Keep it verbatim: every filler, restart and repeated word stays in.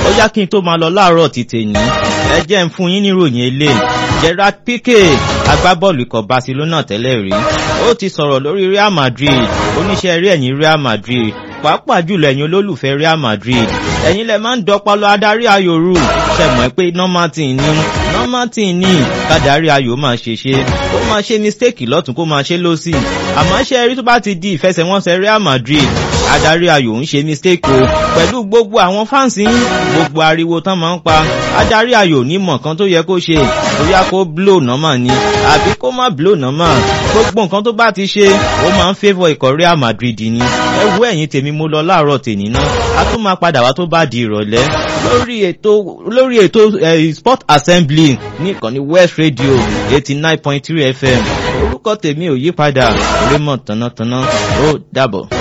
ó yá kí n tó máa lọ láàárọ̀ ti tèní ẹ jẹ́ ń fún yín níròyìn eléyìí. Gerard Piqué agbábọ́ọ̀lù ikọ̀ Barcelona tẹ́lẹ̀ rí ó ti sọ̀rọ̀ lórí Real Madrid oníṣẹ́ rí ẹ̀yìn Real Madrid pàápàá jùlọ ẹ̀yin olólùfẹ́ Real Madrid ẹ̀yin lẹ máa ń dọpọlọ adarí ayò rú ṣẹ̀mọ́ pé normatin ní normatin ní kádàrí ayò máa ṣe ṣe ó máa ṣe mistake lọ́tún kó máa ṣe lọ́sì àmọ́ ṣe rí tó bá ti di ìfẹsẹ̀wọnsẹ̀ Real Madrid adarí ayò ń ṣe mistake o pẹ̀lú gbogbo àwọn fáǹsì gbogbo ariwo tán máa ń pa adarí ayò ní mọ̀ kan tó yẹ kó ṣe bóyá kó blow normal ni àbí kó má blow normal gbogbo nǹkan tó bá ti ṣe ó máa ń favour ikọ̀ Real Madrid ni ẹ wo ẹ̀yin tèmi mo lọ láàárọ̀ tèmi náà a tún máa padà wá tó bá di ìrọ̀lẹ́ lórí ètò lórí ètò eh, sport assembly ní ìkànnì West Radio eighty nine point three F M orúkọ tèmi ò yí padà Raymond Tánátáná ó dàbọ̀.